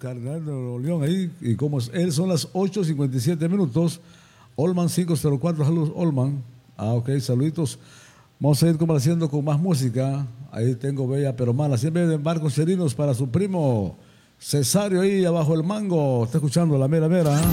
Cardenal de Nuevo León ahí. Y como es él, son las 8:57 minutos. Olman 504, saludos Olman. Ok, saluditos. Vamos a ir complaciendo con más música. Ahí tengo Bella pero Mala. Siempre de Marcos Cherinos para su primo Cesario ahí abajo el mango. Está escuchando la mera mera.